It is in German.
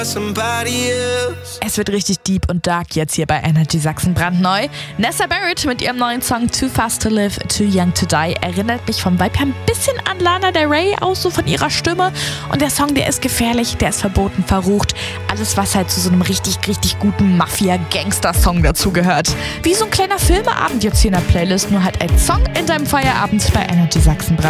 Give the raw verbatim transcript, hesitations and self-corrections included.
somebody else. Es wird richtig deep und dark jetzt hier bei Energy Sachsen brandneu. Nessa Barrett mit ihrem neuen Song Too Fast to Live, Too Young to Die erinnert mich vom Vibe her ein bisschen an Lana Del Rey, auch so von ihrer Stimme. Und der Song, der ist gefährlich, der ist verboten, verrucht. Alles, was halt zu so einem richtig, richtig guten Mafia-Gangster-Song dazugehört. Wie so ein kleiner Filmeabend jetzt hier in der Playlist, nur halt als Song in deinem Feierabend bei Energy Sachsen brandneu.